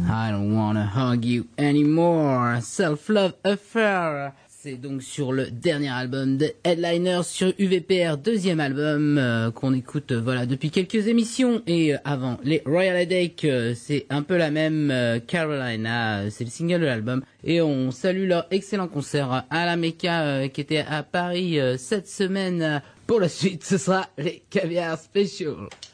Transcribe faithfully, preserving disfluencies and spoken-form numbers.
I don't wanna hug you anymore. Self-love affair. C'est donc sur le dernier album de Headliner sur U V P R, deuxième album euh, qu'on écoute euh, voilà depuis quelques émissions. Et euh, avant les Royal Headache, euh, c'est un peu la même euh, Carolina, euh, c'est le single de l'album. Et on salue leur excellent concert à la Mecca euh, qui était à Paris euh, cette semaine. Pour la suite, ce sera les Caviar Special.